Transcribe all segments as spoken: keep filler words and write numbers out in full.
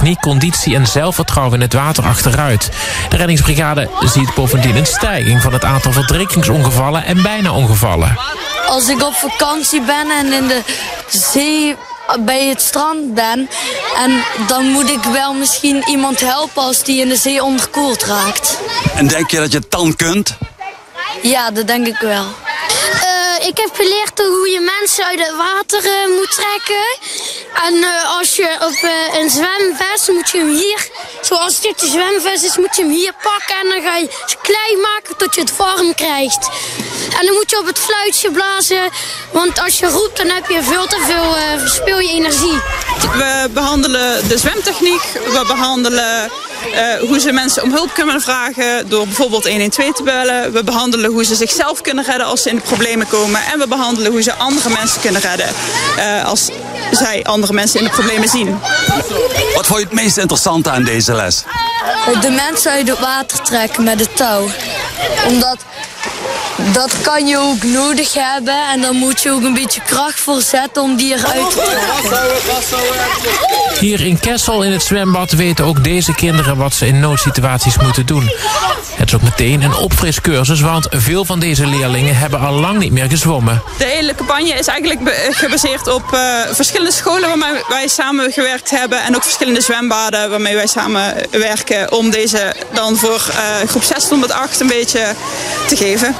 techniek, conditie en zelfvertrouwen in het water achteruit. De reddingsbrigade ziet bovendien een stijging van het aantal verdrinkingsongevallen en bijna ongevallen. Als ik op vakantie ben en in de zee bij het strand ben, en dan moet ik wel misschien iemand helpen als die in de zee onderkoeld raakt. En denk je dat je het dan kunt? Ja, dat denk ik wel. Uh, ik heb geleerd hoe je mensen uit het water uh, moet trekken. En uh, als je op uh, een zwemvest moet je hem hier, zoals dit de zwemvest is, moet je hem hier pakken. En dan ga je het klein maken tot je het warm krijgt. En dan moet je op het fluitje blazen, want als je roept dan heb je veel te veel, uh, verspil je energie. We behandelen de zwemtechniek, we behandelen uh, hoe ze mensen om hulp kunnen vragen door bijvoorbeeld honderdtwaalf te bellen. We behandelen hoe ze zichzelf kunnen redden als ze in de problemen komen. En we behandelen hoe ze andere mensen kunnen redden uh, als zij andere mensen in de problemen zien. Wat vond je het meest interessante aan deze les? De mensen uit het water trekken met het touw. Omdat dat kan je ook nodig hebben en dan moet je ook een beetje kracht voor zetten om die eruit te trekken. Hier in Kessel in het zwembad weten ook deze kinderen wat ze in noodsituaties moeten doen. Het is ook meteen een opfriscursus, want veel van deze leerlingen hebben al lang niet meer gezwommen. De hele campagne is eigenlijk gebaseerd op uh, verschillende scholen waarmee wij samen gewerkt hebben en ook verschillende zwembaden waarmee wij samen werken om deze dan voor uh, groep zes tot met acht een beetje te geven.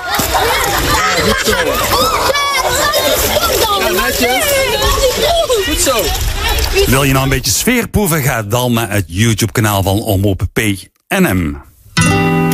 Goed zo. Wil je nou een beetje sfeer proeven? Ga dan naar het YouTube kanaal van Omroep P N M.